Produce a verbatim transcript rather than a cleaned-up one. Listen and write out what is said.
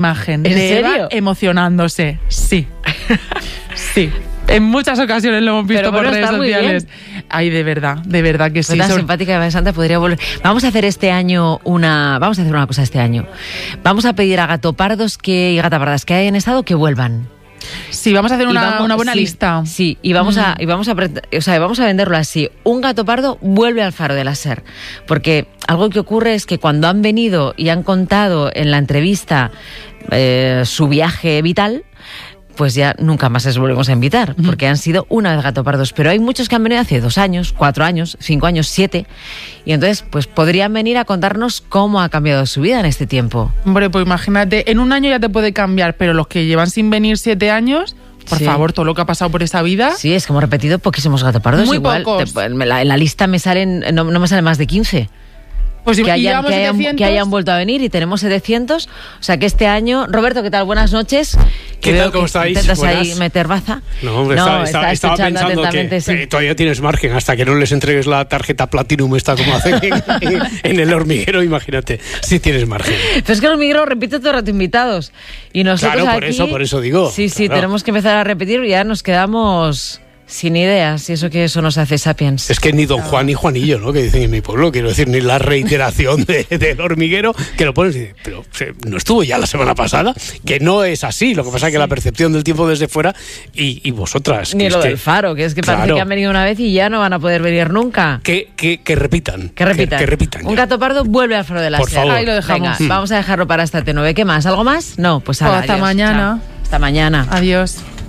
imagen ¿En de serio? Eva emocionándose. Sí. Sí. En muchas ocasiones lo hemos visto Pero por bueno, redes está muy sociales. Ay, de verdad, de verdad que sí. Fue tan Sobre- simpática Eva Santa, podría volver. Vamos a hacer este año una... Vamos a hacer una cosa este año. Vamos a pedir a gatopardos que, y gatapardas que hayan estado que vuelvan. Sí, vamos a hacer Y una, vamos- una buena sí, lista. Sí, y vamos a, y vamos a, pre- o sea, vamos a venderlo así. Un gato pardo vuelve al Faro de la Ser. Porque algo que ocurre es que cuando han venido y han contado en la entrevista eh, su viaje vital, pues ya nunca más les volvemos a invitar, porque han sido una vez gatopardos. Pero hay muchos que han venido hace dos años, cuatro años, cinco años, siete, y entonces pues podrían venir a contarnos cómo ha cambiado su vida en este tiempo. Hombre, pues imagínate, en un año ya te puede cambiar, pero los que llevan sin venir siete años, por Sí. favor, todo lo que ha pasado por esa vida. Sí, es que hemos repetido poquísimos gatopardos. Muy Igual, pocos. te- en, la, en la lista me salen, no, no me salen más de quince. Pues Que y hayan, llevamos que, hayan, setecientos. que hayan vuelto a venir y tenemos setecientos. O sea que este año... Roberto, ¿qué tal? Buenas noches. ¿Qué Que tal? veo ¿Cómo que estáis? Intentas ahí Buenas. meter baza. No, hombre, No, está- está está- estaba escuchando pensando que atentamente, sí. eh, todavía tienes margen hasta que no les entregues la tarjeta Platinum esta como hacen en, en- en el hormiguero, imagínate, si tienes margen. Pero es que el hormiguero repite todo el rato invitados. Y nosotros Claro, por aquí- eso- por eso digo, Sí, sí, claro. tenemos que empezar a repetir y ya nos quedamos sin ideas. Y eso que eso nos hace Sapiens. Es que ni Don Juan ni Juanillo, ¿no? Que dicen en mi pueblo, quiero decir, ni la reiteración de- del hormiguero, que lo pones y dices, pero se- no estuvo ya la semana pasada, que no es así, lo que pasa es que la percepción del tiempo desde fuera y, y vosotras. Ni que lo es que- del Faro, que es que parece Claro. que han venido una vez y ya no van a poder venir nunca. Que, que, que repitan. Que repitan. Que, que repitan. Un ya. gato pardo vuelve al Faro de la Por Ser. favor. Ahí lo dejamos. Venga, vamos a dejarlo para esta T nueve. ¿Qué más? ¿Algo más? No, pues ala, Hasta adiós. mañana. Chao. Hasta mañana. Adiós.